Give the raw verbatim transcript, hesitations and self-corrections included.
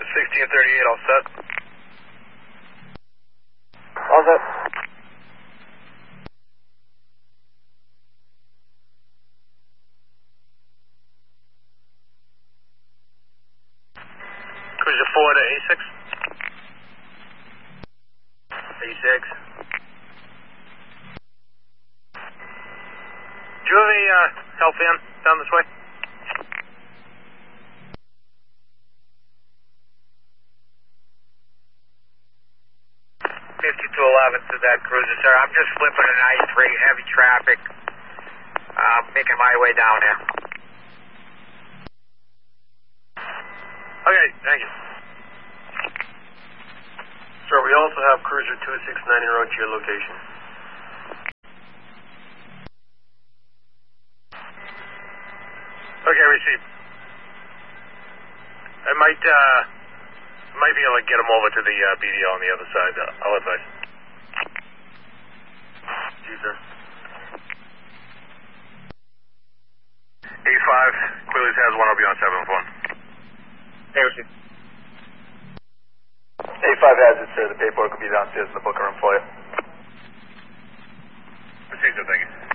sixteen thirty-eight, all set. All set. Cruiser four to A six. A six. Do you have a uh, health van down this way? fifty-two eleven to that cruiser, sir. I'm just flipping an I three, heavy traffic. Uh, making my way down there. Okay, thank you. Sir, we also have cruiser two six nine en route to your location. Okay, received. I might, uh, might be able to get them over to the uh, B D O on the other side. Uh, I'll advise. Gee, sir. A five, clearly has one. I'll be on seven one. Hey, received. A five has it, sir. The paperwork will be downstairs in the booker room for you. Received, sir. Thank you.